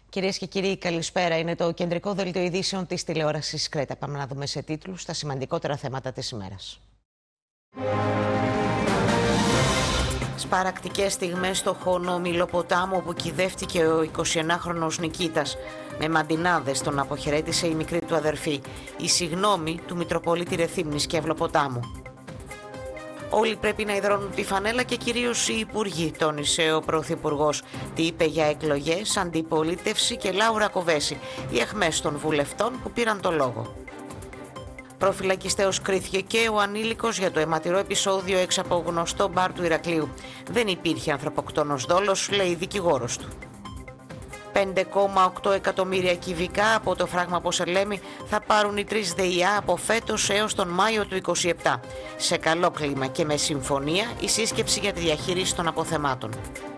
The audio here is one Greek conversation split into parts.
Κυρίες και κύριοι, καλησπέρα. Είναι το κεντρικό δελτίο ειδήσεων της τηλεόρασης Κρέτα. Πάμε να δούμε σε τίτλους τα σημαντικότερα θέματα της ημέρας. Σπαρακτικές στιγμές στο χωνό Μιλοποτάμου, όπου κυδεύτηκε ο 21χρονος Νικήτας. Με μαντινάδες τον αποχαιρέτησε η μικρή του αδερφή. Η συγνώμη του Μητροπολίτη Ρεθύμνης και Ευλοποτάμου. Όλοι πρέπει να υδρώνουν τη φανέλα και κυρίως οι υπουργοί, τόνισε ο Πρωθυπουργός. Τι είπε για εκλογές, αντιπολίτευση και Λάουρα Κοβέση, οι αιχμές των βουλευτών που πήραν το λόγο. Προφυλακιστέως κρίθηκε και ο ανήλικος για το αιματηρό επεισόδιο έξω από γνωστό μπαρ του Ηρακλείου. Δεν υπήρχε ανθρωποκτόνος δόλος, λέει δικηγόρος του. 5,8 εκατομμύρια κυβικά από το φράγμα Ποσελέμη θα πάρουν οι 3 ΔΕΙΑ από φέτος έως τον Μάιο του 2027. Σε καλό κλίμα και με συμφωνία η σύσκεψη για τη διαχείριση των αποθεμάτων.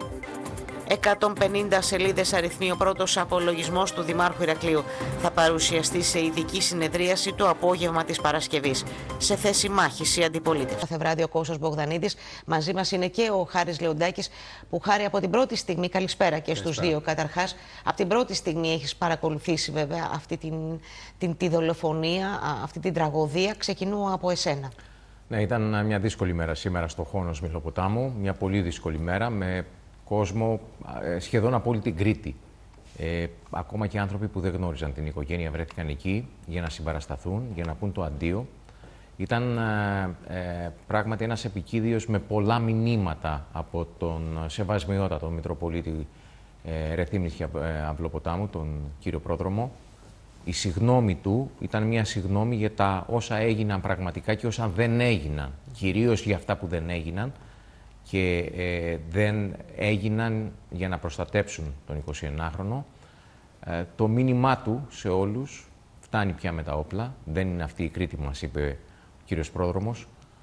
150 σελίδες αριθμεί ο πρώτος απολογισμός του Δημάρχου Ηρακλείου. Θα παρουσιαστεί σε ειδική συνεδρίαση το απόγευμα της Παρασκευής. Σε θέση μάχης η αντιπολίτευση. Κάθε βράδυ ο Κώστας Μπογδανίδης. Μαζί μας είναι και ο Χάρης Λεοντάκης, που Χάρη από την πρώτη στιγμή, καλησπέρα και στους δύο καταρχάς, από την πρώτη στιγμή έχεις παρακολουθήσει βέβαια αυτή τη δολοφονία, αυτή την τραγωδία. Ξεκινώ από εσένα. Ναι, ήταν μια δύσκολη μέρα σήμερα στο Χώνος Μιλοποτάμου, μια πολύ δύσκολη μέρα με κόσμο σχεδόν από όλη την Κρήτη. Ακόμα και άνθρωποι που δεν γνώριζαν την οικογένεια βρέθηκαν εκεί για να συμπαρασταθούν, για να πούν το αντίο. Ήταν πράγματι ένας επικίδιος με πολλά μηνύματα από τον σεβασμιότατο Μητροπολίτη Ρεθύμνης και Αυλοποτάμου, τον κύριο Πρόδρομο. Η συγνώμη του ήταν μια συγνώμη για τα όσα έγιναν πραγματικά και όσα δεν έγιναν, κυρίως για αυτά που δεν έγιναν και δεν έγιναν για να προστατέψουν τον 21χρονο. Το μήνυμά του σε όλους: φτάνει πια με τα όπλα, δεν είναι αυτή η Κρήτη που μας είπε ο κύριος Πρόδρομος,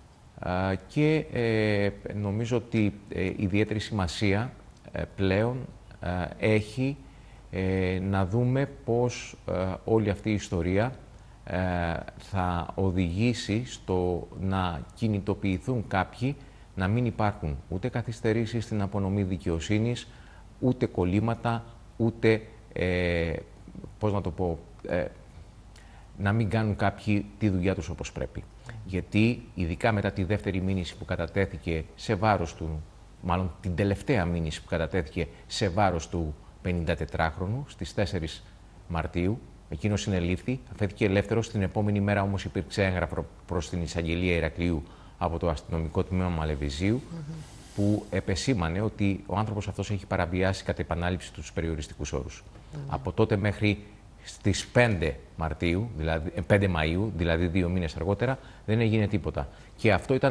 και νομίζω ότι ιδιαίτερη σημασία πλέον έχει να δούμε πώς όλη αυτή η ιστορία θα οδηγήσει στο να κινητοποιηθούν κάποιοι, να μην υπάρχουν ούτε καθυστερήσεις στην απονομή δικαιοσύνης, ούτε κολλήματα, ούτε, πώς να το πω, να μην κάνουν κάποιοι τη δουλειά τους όπως πρέπει. Γιατί, ειδικά μετά τη δεύτερη μήνυση που κατατέθηκε σε βάρος του, μάλλον την τελευταία μήνυση που κατατέθηκε σε βάρος του 54χρονου, στις 4 Μαρτίου, εκείνος συνελήφθη, αφέθηκε ελεύθερος. Την επόμενη μέρα όμως υπήρξε έγγραφο προς την Εισαγγελία Ηρακλείου από το αστυνομικό τμήμα Μαλεβιζίου, που επεσήμανε ότι ο άνθρωπος αυτός έχει παραβιάσει κατά επανάληψη τους περιοριστικούς όρους. Από τότε μέχρι στις 5 Μαρτίου, δηλαδή 5 Μαΐου, δηλαδή 2 μήνες αργότερα, δεν έγινε τίποτα. Και αυτό ήταν